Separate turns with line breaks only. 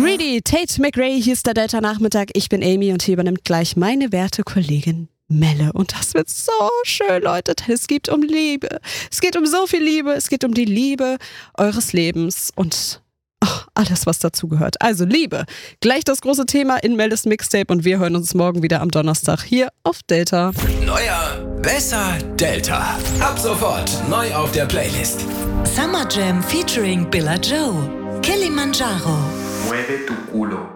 Greedy, Tate McRae, hier ist der Delta-Nachmittag. Ich bin Amy und hier übernimmt gleich meine werte Kollegin Melle. Und das wird so schön, Leute. Es geht um Liebe. Es geht um so viel Liebe. Es geht um die Liebe eures Lebens und alles, was dazugehört. Also Liebe. Gleich das große Thema in Melles Mixtape und wir hören uns morgen wieder am Donnerstag hier auf Delta.
Neuer, besser Delta. Ab sofort neu auf der Playlist.
Summer Jam featuring Billa Joe. Kilimanjaro.
Mueve tu culo.